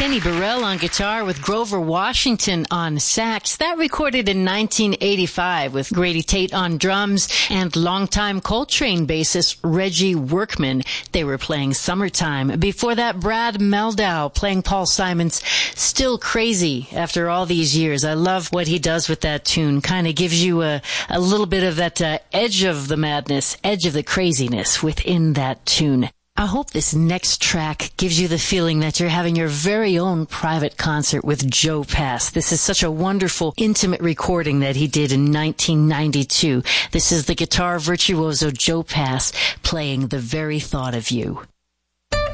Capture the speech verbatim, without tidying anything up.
Kenny Burrell on guitar with Grover Washington on sax. That recorded in nineteen eighty-five with Grady Tate on drums and longtime Coltrane bassist Reggie Workman. They were playing Summertime. Before that, Brad Mehldau playing Paul Simon's Still Crazy after all these years. I love what he does with that tune. Kind of gives you a, a little bit of that uh, edge of the madness, edge of the craziness within that tune. I hope this next track gives you the feeling that you're having your very own private concert with Joe Pass. This is such a wonderful, intimate recording that he did in nineteen ninety-two. This is the guitar virtuoso Joe Pass playing The Very Thought of You.